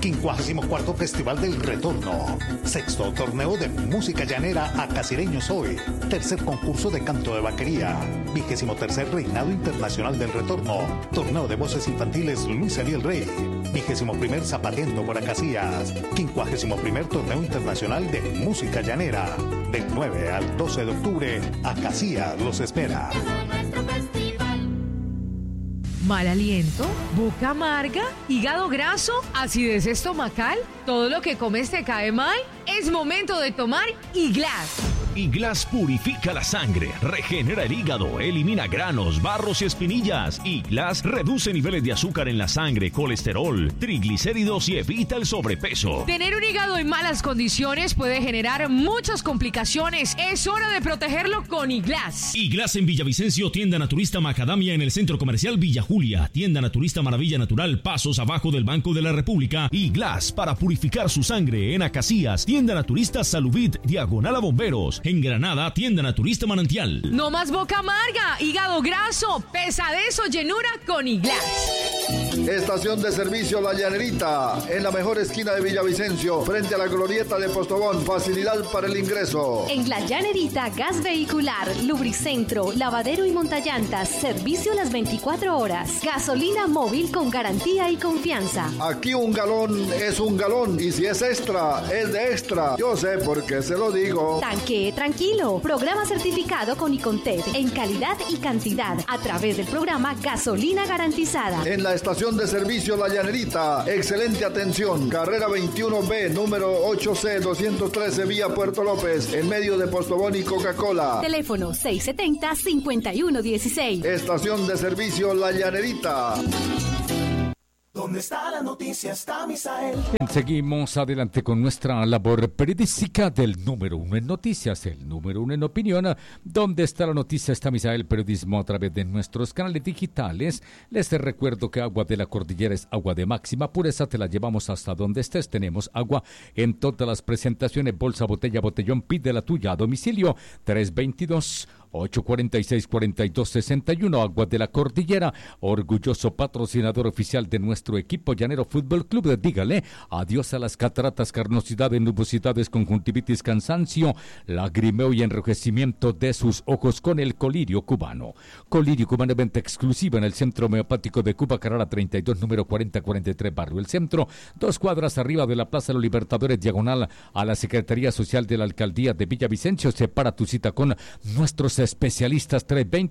54º Festival del Retorno. 6º Torneo de Música Llanera Acasireños Hoy. 3er concurso de canto de vaquería. 23er Reinado Internacional del Retorno. Torneo de voces infantiles Luis Eliel Rey. 21er Zapateando por Acacías. 51er Torneo Internacional de Música Llanera. Del 9 al 12 de octubre, Acacías los espera. ¿Mal aliento? ¿Boca amarga? ¿Hígado graso? ¿Acidez estomacal? ¿Todo lo que comes te cae mal? Es momento de tomar Iglas. Iglas purifica la sangre, regenera el hígado, elimina granos, barros y espinillas. Iglas reduce niveles de azúcar en la sangre, colesterol, triglicéridos y evita el sobrepeso. Tener un hígado en malas condiciones puede generar muchas complicaciones. Es hora de protegerlo con Iglas. Iglas en Villavicencio, tienda naturista Macadamia en el Centro Comercial Villa Julia, tienda naturista Maravilla Natural, pasos abajo del Banco de la República. Iglas para purificar su sangre en Acacías, tienda naturista Salubit, diagonal a Bomberos. En Granada, tienda naturista Manantial. No más boca amarga, hígado graso, pesadez o llenura con Iglas. Estación de servicio La Llanerita, en la mejor esquina de Villavicencio, frente a la glorieta de Postobón. Facilidad para el ingreso. En La Llanerita, gas vehicular, lubricentro, lavadero y montallantas, servicio las 24 horas. Gasolina móvil con garantía y confianza. Aquí un galón es un galón, y si es extra, es de extra. Yo sé por qué se lo digo. Tanque tranquilo. Programa certificado con Icontec en calidad y cantidad a través del programa Gasolina Garantizada. En la estación de servicio La Llanerita, excelente atención. Carrera 21B, número 8C213, vía Puerto López, en medio de Postobón y Coca-Cola. Teléfono 670-5116. Estación de servicio La Llanerita. ¿Dónde está la noticia? Está Misael. Seguimos adelante con nuestra labor periodística del número 1 en noticias, el número 1 en opinión. ¿Dónde está la noticia? Está Misael Periodismo a través de nuestros canales digitales. Les recuerdo que agua de la cordillera es agua de máxima pureza, te la llevamos hasta donde estés. Tenemos agua en todas las presentaciones, bolsa, botella, botellón. Pide la tuya a domicilio 322-846-4261. Agua de la cordillera, orgulloso patrocinador oficial de nuestro equipo Llanero Fútbol Club. Dígale adiós a las cataratas, carnosidades, nubosidades, conjuntivitis, cansancio, lagrimeo y enrojecimiento de sus ojos con el colirio cubano. Colirio cubano, venta exclusiva en el Centro Homeopático de Cuba, Carrera 32, número 4043, Barrio El Centro, 2 cuadras arriba de la Plaza de los Libertadores, diagonal a la Secretaría Social de la Alcaldía de Villavicencio. Separa tu cita con nuestros especialistas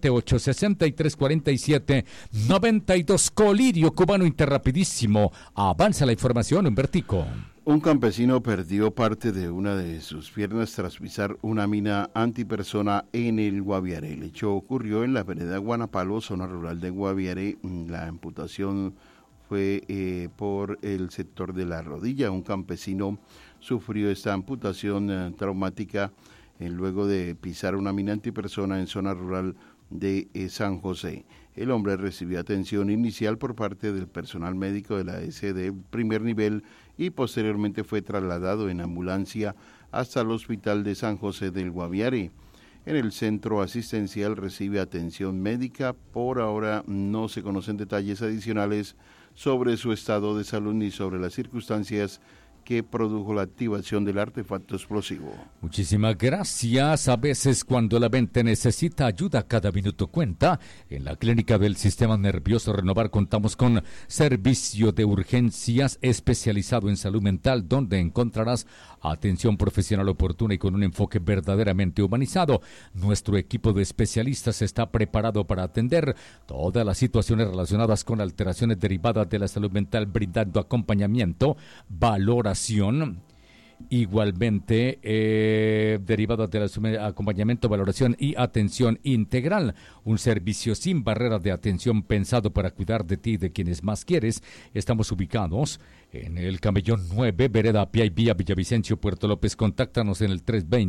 320-863-47-92. Colirio cubano, interrapidísimo. Avanza la información, Humbertico. Un campesino perdió parte de una de sus piernas tras pisar una mina antipersona en el Guaviare. El hecho ocurrió en la vereda Guanapalo, zona rural de Guaviare. La amputación fue por el sector de la rodilla. Un campesino sufrió esta amputación traumática luego de pisar una mina antipersona en zona rural de San José. El hombre recibió atención inicial por parte del personal médico de la SD primer nivel y posteriormente fue trasladado en ambulancia hasta el hospital de San José del Guaviare. En el centro asistencial recibe atención médica. Por ahora no se conocen detalles adicionales sobre su estado de salud ni sobre las circunstancias que produjo la activación del artefacto explosivo. Muchísimas gracias. A veces cuando la mente necesita ayuda, cada minuto cuenta. En la Clínica del Sistema Nervioso Renovar contamos con servicio de urgencias especializado en salud mental, donde encontrarás atención profesional oportuna y con un enfoque verdaderamente humanizado. Nuestro equipo de especialistas está preparado para atender todas las situaciones relacionadas con alteraciones derivadas de la salud mental, brindando acompañamiento, valoración, igualmente derivadas del acompañamiento, valoración y atención integral. Un servicio sin barreras de atención pensado para cuidar de ti y de quienes más quieres. Estamos ubicados en el Camellón 9, Vereda Apia y Vía Villavicencio, Puerto López. Contáctanos en el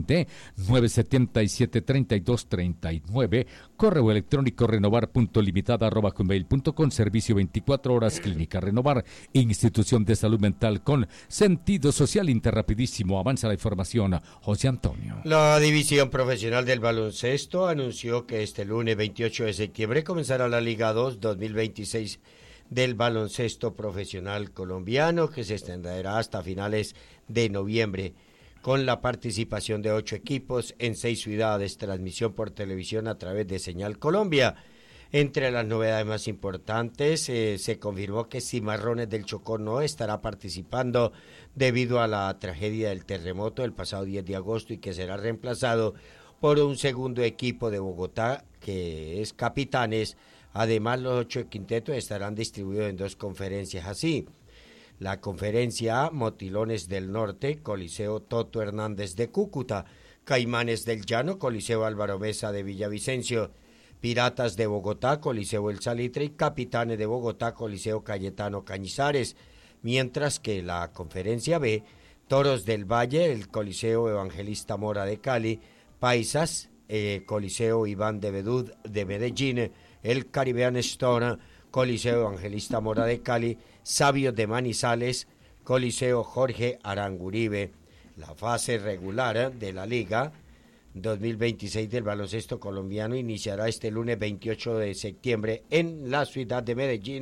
320-977-3239. Correo electrónico renovar.limitada@gmail.com. Servicio 24 horas. Clínica Renovar, institución de salud mental con sentido social. Interrapidísimo. Avanza la información. José Antonio. La División Profesional del Baloncesto anunció que este lunes 28 de septiembre comenzará la Liga 2 2026 del baloncesto profesional colombiano, que se extenderá hasta finales de noviembre, con la participación de 8 equipos en 6 ciudades, transmisión por televisión a través de Señal Colombia. Entre las novedades más importantes, se confirmó que Cimarrones del Chocó no estará participando debido a la tragedia del terremoto del pasado 10 de agosto y que será reemplazado por un segundo equipo de Bogotá, que es Capitanes. Además, los 8 quintetos estarán distribuidos en 2 conferencias así. La conferencia A, Motilones del Norte, Coliseo Toto Hernández de Cúcuta, Caimanes del Llano, Coliseo Álvaro Mesa de Villavicencio, Piratas de Bogotá, Coliseo El Salitre, y Capitanes de Bogotá, Coliseo Cayetano Cañizares, mientras que la conferencia B, Toros del Valle, el Coliseo Evangelista Mora de Cali, Paisas, Coliseo Iván de Bedud de Medellín, el Caribbean Store, Coliseo Evangelista Mora de Cali, Sabios de Manizales, Coliseo Jorge Aranguribe. La fase regular de la Liga 2026 del baloncesto colombiano iniciará este lunes 28 de septiembre en la ciudad de Medellín.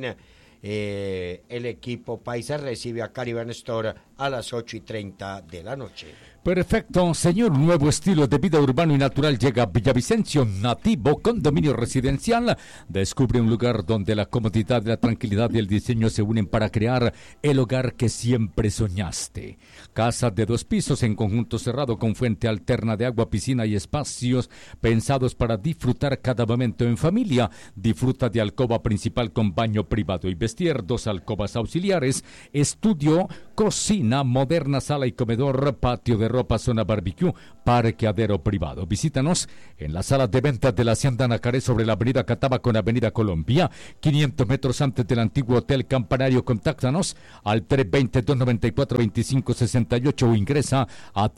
El equipo paisa recibe a Caribbean Store a las 8:30 de la noche. Perfecto, señor. Nuevo estilo de vida urbano y natural llega a Villavicencio, Nativo Condominio Residencial. Descubre un lugar donde la comodidad, la tranquilidad y el diseño se unen para crear el hogar que siempre soñaste. Casa de 2 pisos en conjunto cerrado con fuente alterna de agua, piscina y espacios pensados para disfrutar cada momento en familia. Disfruta de alcoba principal con baño privado y vestier, 2 alcobas auxiliares, estudio, cocina, moderna sala y comedor, patio de ropa, zona barbecue, parqueadero privado. Visítanos en la sala de ventas de la Hacienda Nacaré sobre la avenida Cataba con avenida Colombia, 500 metros antes del antiguo Hotel Campanario. Contáctanos al 320-294-2568 o ingresa a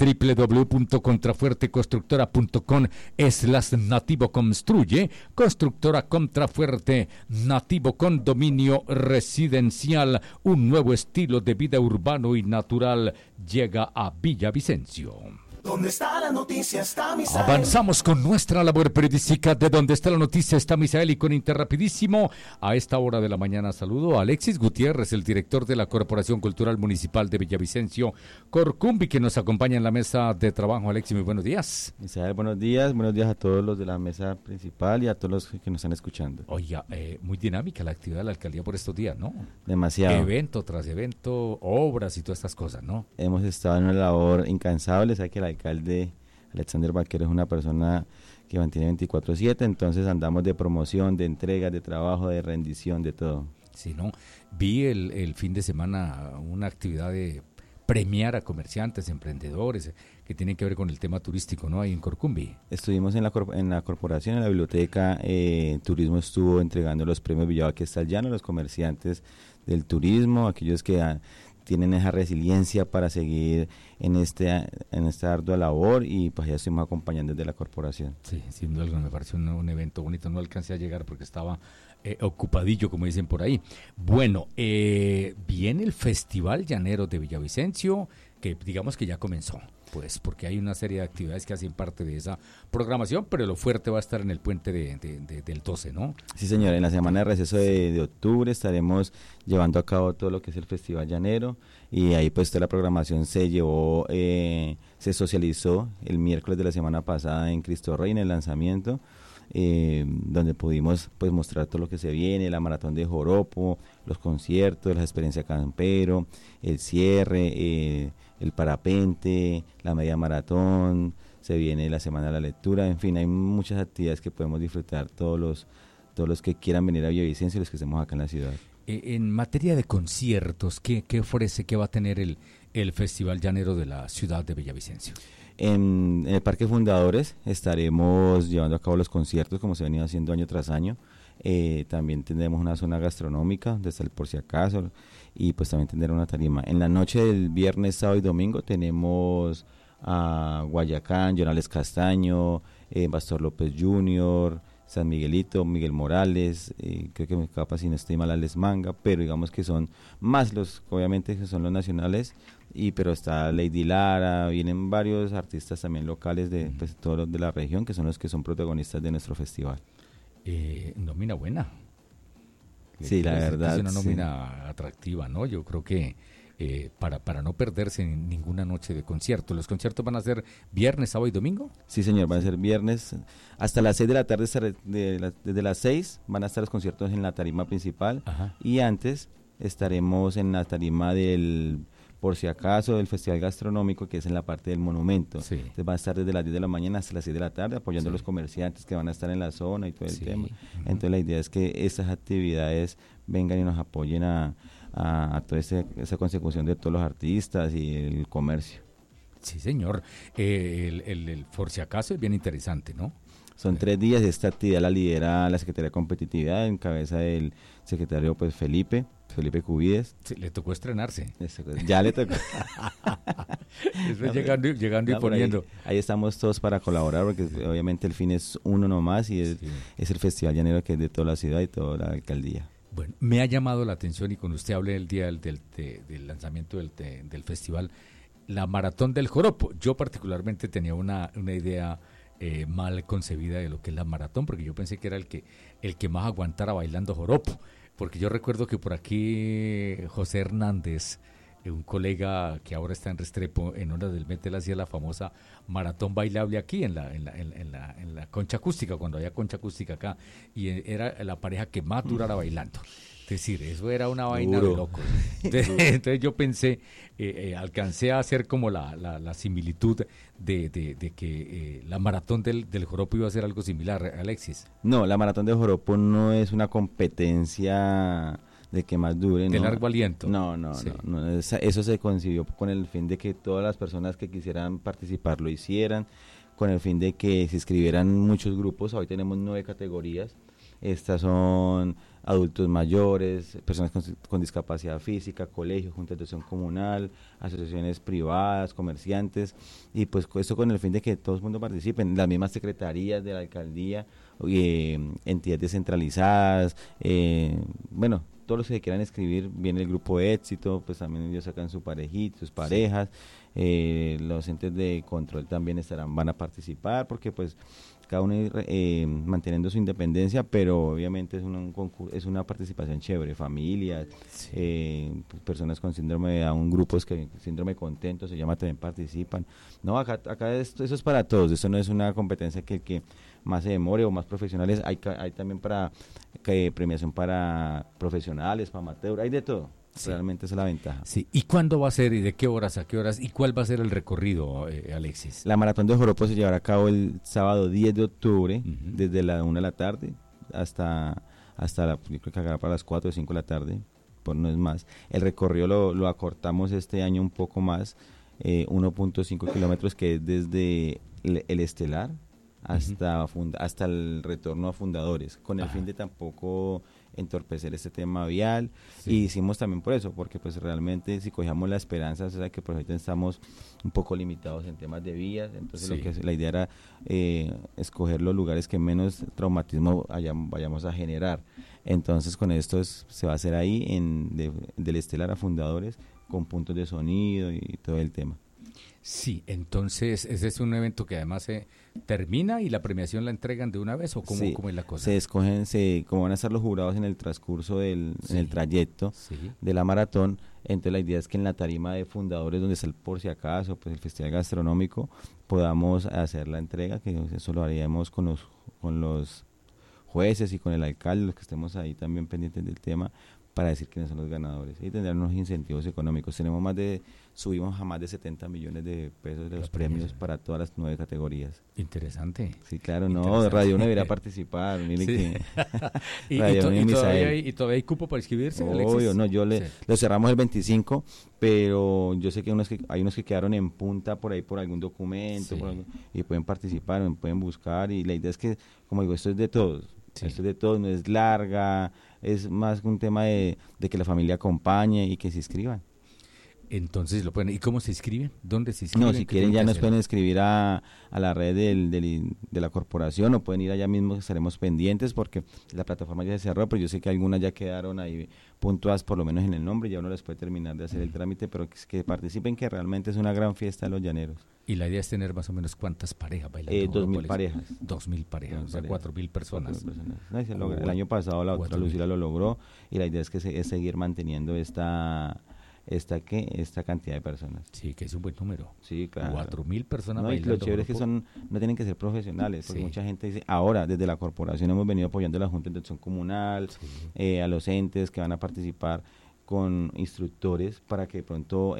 www.contrafuerteconstructora.com/Nativo Construye. Constructora Contrafuerte, Nativo Condominio Residencial, un nuevo estilo de vida urbano y natural llega a Villavicencio. ¿Dónde está la noticia? Está Misael. Avanzamos con nuestra labor periodística de Donde está la noticia está Misael, y con Interrapidísimo a esta hora de la mañana saludo a Alexis Gutiérrez, el director de la Corporación Cultural Municipal de Villavicencio, Corcumbi, que nos acompaña en la mesa de trabajo. Alexis, muy buenos días. Misael, buenos días a todos los de la mesa principal y a todos los que nos están escuchando. Oiga, muy dinámica la actividad de la alcaldía por estos días, ¿no? Demasiado. Evento tras evento, obras y todas estas cosas, ¿no? Hemos estado en una labor incansable. Sabe que el alcalde Alexander Vaquero es una persona que mantiene 24/7, entonces andamos de promoción, de entrega, de trabajo, de rendición, de todo. Sí, ¿no? Vi el fin de semana una actividad de premiar a comerciantes, emprendedores, que tienen que ver con el tema turístico, ¿no? Ahí en Corcumbi. Estuvimos en la corporación, en la biblioteca, Turismo estuvo entregando los premios Villabaque está el Llano a los comerciantes del turismo, aquellos que tienen esa resiliencia para seguir en esta ardua labor, y pues ya estuvimos acompañando desde la corporación. Sí, sin duda alguna, me pareció un evento bonito. No alcancé a llegar porque estaba ocupadillo, como dicen por ahí. Bueno, viene el Festival Llanero de Villavicencio, que digamos que ya comenzó, pues porque hay una serie de actividades que hacen parte de esa programación, pero lo fuerte va a estar en el puente del 12, ¿no? Sí, señor, en la semana de receso de octubre estaremos llevando a cabo todo lo que es el Festival Llanero, y ahí pues toda la programación se llevó, se socializó el miércoles de la semana pasada en Cristo Rey, en el lanzamiento, donde pudimos pues mostrar todo lo que se viene, la maratón de Joropo, los conciertos, la experiencia campero, el cierre, el parapente, la media maratón, se viene la semana de la lectura, en fin, hay muchas actividades que podemos disfrutar todos los que quieran venir a Villavicencio y los que estemos acá en la ciudad. En materia de conciertos, ¿qué ofrece, qué va a tener el Festival Llanero de la ciudad de Villavicencio? En el Parque Fundadores estaremos llevando a cabo los conciertos como se venía haciendo año tras año. También tendremos una zona gastronómica desde el por si acaso, y pues también tendremos una tarima. En la noche del viernes, sábado y domingo tenemos a Guayacán, Jonales Castaño, Pastor López Jr., San Miguelito, Miguel Morales, creo que me escapa si no estoy mal Alex Manga, pero digamos que son más obviamente que son los nacionales, pero está Lady Lara, vienen varios artistas también locales de pues, todos los de la región, que son los que son protagonistas de nuestro festival. Nómina buena. Sí, la verdad. Es una nómina atractiva, ¿no? Yo creo que para no perderse en ninguna noche de concierto. ¿Los conciertos van a ser viernes, sábado y domingo? Sí, señor, van a ser viernes hasta las 6 de la tarde, desde las 6 van a estar los conciertos en la tarima principal. Ajá. Y antes estaremos en la tarima del, por si acaso, del Festival Gastronómico, que es en la parte del monumento. Sí. Entonces va a estar desde las 10 de la mañana hasta las 6 de la tarde apoyando a los comerciantes que van a estar en la zona y todo el tema. Entonces la idea es que estas actividades vengan y nos apoyen a toda esa consecución de todos los artistas y el comercio. Sí, señor. El por si acaso es bien interesante, ¿no? Son 3 días. Esta actividad la lidera la Secretaría de Competitividad en cabeza del secretario pues Felipe Cubides. Sí, le tocó estrenarse. Ya le tocó. Después llegando y poniendo. Ahí estamos todos para colaborar, porque obviamente el fin es uno nomás y es el Festival Llanero, que es de toda la ciudad y toda la alcaldía. Bueno, me ha llamado la atención, y cuando usted hable del día del lanzamiento del festival, la Maratón del Joropo. Yo particularmente tenía una idea mal concebida de lo que es la maratón, porque yo pensé que era el que más aguantara bailando joropo, porque yo recuerdo que por aquí José Hernández, un colega que ahora está en Restrepo, en hora del Metel hacía la famosa maratón bailable aquí en la concha acústica, cuando había concha acústica acá, y era la pareja que más durara bailando. Es decir, eso era una vaina de loco. Entonces yo pensé, alcancé a hacer como la similitud de que la maratón del joropo iba a ser algo similar, Alexis. No, la maratón del joropo no es una competencia de que más dure, de largo aliento. No, eso se concibió con el fin de que todas las personas que quisieran participar lo hicieran, con el fin de que se inscribieran muchos grupos. Hoy tenemos 9 categorías. Estas son adultos mayores, personas con discapacidad física, colegios, juntas de acción comunal, asociaciones privadas, comerciantes, y pues esto con el fin de que todo el mundo participe, las mismas secretarías de la alcaldía, entidades descentralizadas, bueno, todos los que quieran escribir. Viene el grupo de éxito, pues también ellos sacan su parejita, sus parejas, los entes de control también van a participar, porque pues cada uno manteniendo su independencia, pero obviamente es un concurso, es una participación chévere, familias, personas con síndrome de Down, grupos síndrome contento se llama, también participan. No, acá eso es para todos, esto no es una competencia que más se demore o más profesionales, hay también para premiación para profesionales, para amateur, hay de todo. Sí. Realmente esa es la ventaja. Sí. ¿Y cuándo va a ser y de qué horas a qué horas y cuál va a ser el recorrido, Alexis? La maratón de joropo se llevará a cabo el sábado 10 de octubre, desde la 1 de la tarde hasta yo creo que acá para las 4 o 5 de la tarde, por no es más. El recorrido lo acortamos este año un poco más, 1.5 kilómetros, que es desde el Estelar hasta el retorno a Fundadores, con el fin de tampoco entorpecer este tema vial. Y hicimos también por eso, porque pues realmente si cogíamos la esperanza, o sea que por ahorita estamos un poco limitados en temas de vías, entonces la idea era escoger los lugares que menos traumatismo vayamos a generar. Entonces con esto se va a hacer ahí del Estelar a Fundadores, con puntos de sonido y todo el tema. Sí, entonces ese es un evento que además se termina y la premiación la entregan de una vez, ¿o cómo es la cosa? Se escogen, como van a estar los jurados en el transcurso en el trayecto de la maratón. Entonces la idea es que en la tarima de Fundadores, donde está el por si acaso, pues el Festival Gastronómico, podamos hacer la entrega, que eso lo haríamos con los jueces y con el alcalde, los que estemos ahí también pendientes del tema, para decir quiénes son los ganadores y tendrán unos incentivos económicos. Subimos a más de 70 millones de pesos de los premios para todas las 9 categorías. Interesante. Sí, claro, Radio 1 debería participar. Mire que ¿Y todavía hay cupo para inscribirse, Alexis? Obvio, no, lo cerramos el 25, pero yo sé que hay unos que quedaron en punta por ahí por algún documento, y pueden participar, pueden buscar, y la idea es que, como digo, esto es de todos. Esto es de todos, no es larga, es más un tema de que la familia acompañe y que se inscriban. Entonces lo pueden. ¿Y cómo se inscriben? ¿Dónde se inscriben? No, si quieren ya nos pueden escribir a la red de la corporación, o pueden ir allá mismo, estaremos pendientes porque la plataforma ya se cerró, pero yo sé que algunas ya quedaron ahí puntuadas por lo menos en el nombre, ya uno les puede terminar de hacer el trámite, pero que participen, que realmente es una gran fiesta de los llaneros. Y la idea es tener más o menos ¿cuántas parejas bailando? 2.000 parejas. 2.000 parejas, o sea, 4.000 personas. No, se logra. El año pasado la otra Lucila lo logró, y la idea es que es seguir manteniendo esta cantidad de personas. Sí, que es un buen número. Sí, claro. 4.000 personas bailando. Y lo chévere es que no tienen que ser profesionales, porque mucha gente dice, ahora desde la corporación hemos venido apoyando a la Junta de Acción Comunal, a los entes que van a participar con instructores para que de pronto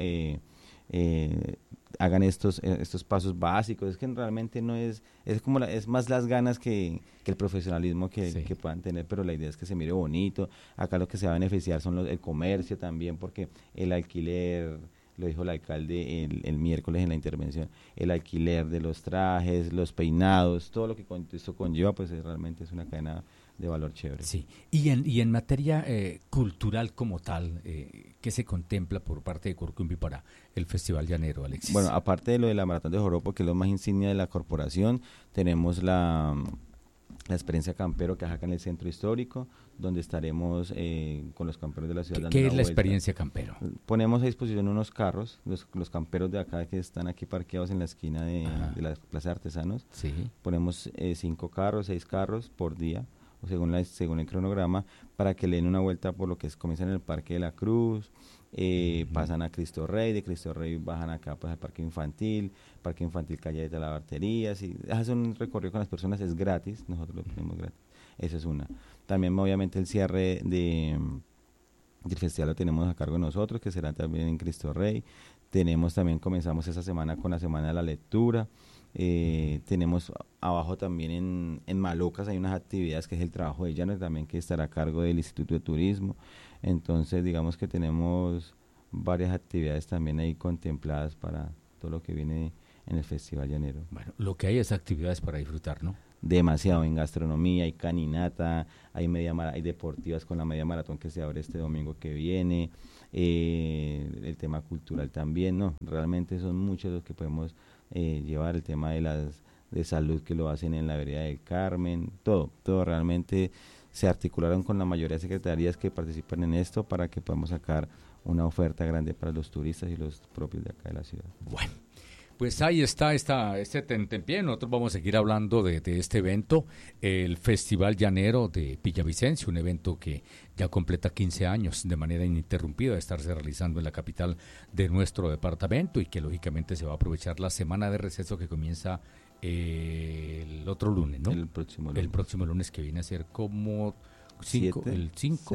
hagan estos pasos básicos. Es que realmente no es como es más las ganas que el profesionalismo que puedan tener, pero la idea es que se mire bonito. Acá lo que se va a beneficiar son el comercio también, porque el alquiler, lo dijo el alcalde el miércoles en la intervención, el alquiler de los trajes, los peinados, todo lo que esto conlleva, pues realmente es una cadena de valor chévere. Sí, y en materia cultural como tal, ¿qué se contempla por parte de Corcumbi para el Festival Llanero, Alexis? Bueno, aparte de lo de la Maratón de Joropo, que es lo más insignia de la corporación, tenemos la experiencia campero que es acá en el centro histórico, donde estaremos con los camperos de la ciudad. ¿Qué es la experiencia campero? Ponemos a disposición unos carros, los camperos de acá que están aquí parqueados en la esquina de la Plaza de Artesanos. Sí. Ponemos 5 carros, 6 carros por día, según el cronograma, para que le den una vuelta por lo que comienzan en el Parque de la Cruz, pasan a Cristo Rey, de Cristo Rey bajan acá pues al Parque Infantil Calle de la Barterías, y hacen un recorrido con las personas, es gratis, nosotros lo ponemos gratis, esa es una. También obviamente el cierre del festival lo tenemos a cargo de nosotros, que será también en Cristo Rey. Comenzamos esa semana con la Semana de la Lectura. Tenemos abajo también en Malocas hay unas actividades que es el trabajo de llano también, que estará a cargo del Instituto de Turismo. Entonces digamos que tenemos varias actividades también ahí contempladas para todo lo que viene en el Festival Llanero. Bueno, lo que hay es actividades para disfrutar, ¿no? Demasiado, en gastronomía, hay caminata, hay deportivas con la media maratón que se abre este domingo que viene, el tema cultural también, ¿no? Realmente son muchos los que podemos llevar, el tema de salud que lo hacen en la vereda del Carmen, todo realmente se articularon con la mayoría de secretarías que participan en esto para que podamos sacar una oferta grande para los turistas y los propios de acá de la ciudad. Bueno, pues ahí está este tentempié. Nosotros vamos a seguir hablando de este evento, el Festival Llanero de Villavicencio, un evento que ya completa 15 años de manera ininterrumpida de estarse realizando en la capital de nuestro departamento, y que lógicamente se va a aprovechar la semana de receso que comienza el otro lunes, ¿no? El próximo lunes, que viene a ser como... el 5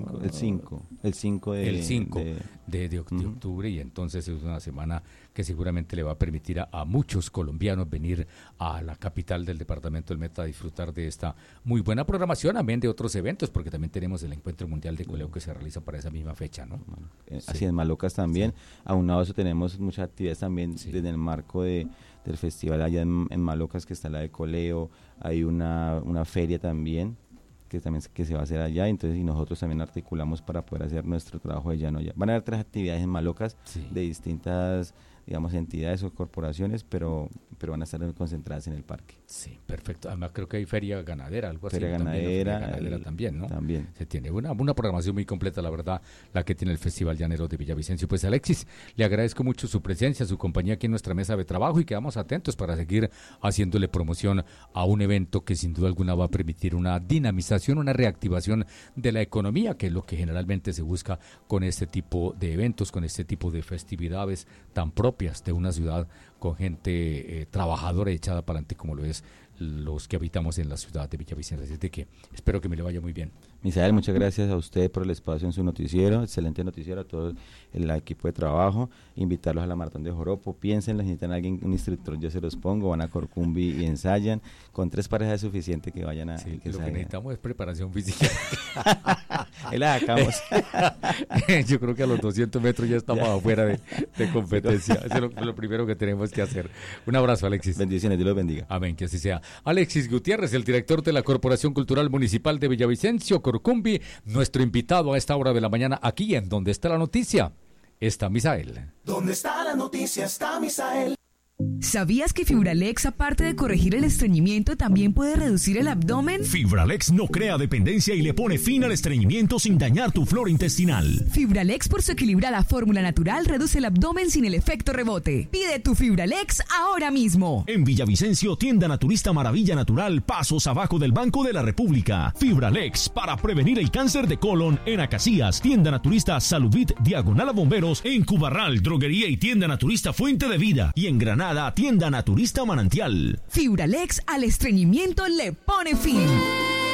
de octubre, y entonces es una semana que seguramente le va a permitir a muchos colombianos venir a la capital del departamento del Meta a disfrutar de esta muy buena programación, amén de otros eventos, porque también tenemos el Encuentro Mundial de Coleo que se realiza para esa misma fecha, ¿no? Así en Malocas también, aunado a eso tenemos muchas actividades también desde el marco del festival allá en Malocas, que está la de Coleo, hay una feria también que se va a hacer allá, entonces, y nosotros también articulamos para poder hacer nuestro trabajo de llano allá. Van a haber 3 actividades en Malocas de distintas, digamos, entidades o corporaciones, pero van a estar concentradas en el parque. Sí, perfecto. Además creo que hay feria ganadera, algo así. Feria ganadera también, ¿no? También. Se tiene una programación muy completa, la verdad, la que tiene el Festival Llanero de Villavicencio. Pues Alexis, le agradezco mucho su presencia, su compañía aquí en nuestra mesa de trabajo, y quedamos atentos para seguir haciéndole promoción a un evento que sin duda alguna va a permitir una dinamización, una reactivación de la economía, que es lo que generalmente se busca con este tipo de eventos, con este tipo de festividades tan propias de una ciudad con gente trabajadora y echada para adelante como lo es los que habitamos en la ciudad de Villavicencio. Así de que espero que me le vaya muy bien. Misael, muchas gracias a usted por el espacio en su noticiero, excelente noticiero, a todo el equipo de trabajo, invitarlos a la Maratón de Joropo, piensen, necesitan a alguien, un instructor, yo se los pongo, van a Corcumbi y ensayan, con 3 parejas es suficiente que vayan a... Sí, lo que necesitamos es preparación física. Ahí la sacamos. Yo creo que a los 200 metros ya estamos afuera de competencia, eso es lo primero que tenemos que hacer. Un abrazo, Alexis. Bendiciones, Dios los bendiga. Amén, que así sea. Alexis Gutiérrez, el director de la Corporación Cultural Municipal de Villavicencio, Corcumbi, nuestro invitado a esta hora de la mañana aquí en Donde Está la Noticia, está Misael. ¿Dónde está la noticia? Está Misael. ¿Sabías que Fibralex, aparte de corregir el estreñimiento, también puede reducir el abdomen? Fibralex no crea dependencia y le pone fin al estreñimiento sin dañar tu flora intestinal. Fibralex, por su equilibrada fórmula natural, reduce el abdomen sin el efecto rebote. Pide tu Fibralex ahora mismo. En Villavicencio, tienda naturista Maravilla Natural, pasos abajo del Banco de la República. Fibralex, para prevenir el cáncer de colon. En Acacías, tienda naturista Saludvit, diagonal a Bomberos. En Cubarral, droguería y tienda naturista Fuente de Vida. Y en Granada, tienda naturista Manantial. Fibralex al estreñimiento le pone fin.